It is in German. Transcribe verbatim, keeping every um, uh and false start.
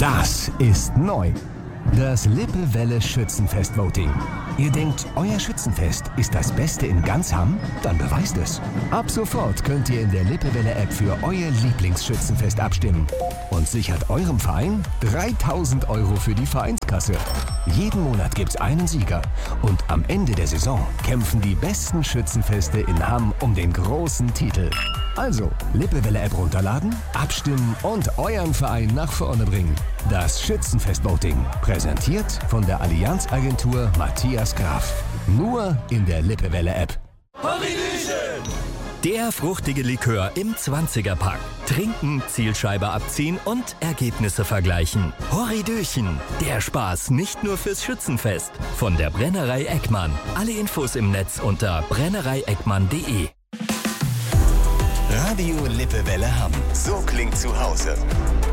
Das ist neu. Das Lippewelle Schützenfest Voting. Ihr denkt, euer Schützenfest ist das Beste in ganz Hamm? Dann beweist es. Ab sofort könnt ihr in der Lippewelle-App für euer Lieblingsschützenfest abstimmen und sichert eurem Verein dreitausend Euro für die Vereinskasse. Jeden Monat gibt's einen Sieger und am Ende der Saison kämpfen die besten Schützenfeste in Hamm um den großen Titel. Also, Lippewelle-App runterladen, abstimmen und euren Verein nach vorne bringen. Das Schützenfest-Voting, präsentiert von der Allianz-Agentur Matthias Graf. Nur in der Lippewelle-App. Der fruchtige Likör im zwanziger-Pack. Trinken, Zielscheibe abziehen und Ergebnisse vergleichen. Horridöchen, der Spaß nicht nur fürs Schützenfest. Von der Brennerei Eckmann. Alle Infos im Netz unter brennerei eckmann punkt de. Radio Lippewelle Hamm. So klingt zu Hause.